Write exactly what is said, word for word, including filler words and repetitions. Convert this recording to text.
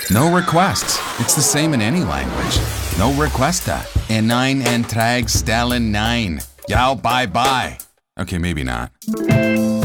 No requests. It's the same in any language. No requesta. En nine en trag stellen nine. Yao bye bye. Okay, maybe not.